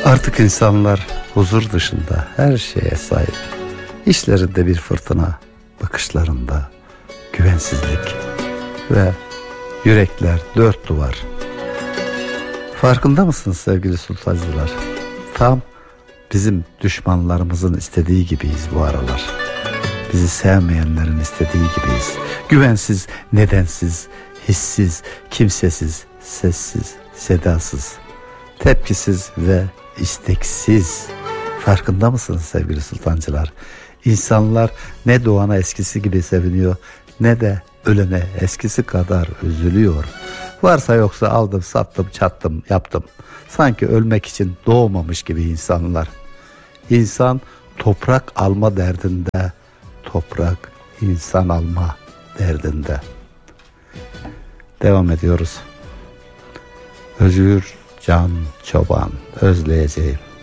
Artık insanlar huzur dışında her şeye sahip. İşlerinde bir fırtına, bakışlarında güvensizlik ve yürekler dört duvar. Farkında mısınız sevgili sultancılar? Tam bizim düşmanlarımızın istediği gibiyiz bu aralar. Bizi sevmeyenlerin istediği gibiyiz. Güvensiz, nedensiz, hissiz, kimsesiz, sessiz, sedasız, tepkisiz ve isteksiz. Farkında mısınız sevgili sultancılar? İnsanlar ne doğana eskisi gibi seviniyor, ne de ölene eskisi kadar üzülüyor. Varsa yoksa aldım, sattım, çattım, yaptım. Sanki ölmek için doğmamış gibi insanlar. İnsan toprak alma derdinde, toprak insan alma derdinde. Devam ediyoruz. Özgür Can Çoban, özleyeceğim.